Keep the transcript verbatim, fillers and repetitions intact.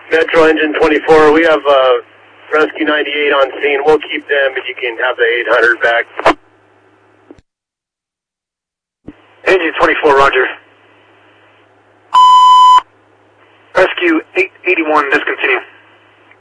Metro Engine twenty-four, we have uh, Rescue ninety-eight on scene. We'll keep them, and you can have the eight hundred back. Engine twenty-four, roger. Rescue eight eighty-one, discontinue.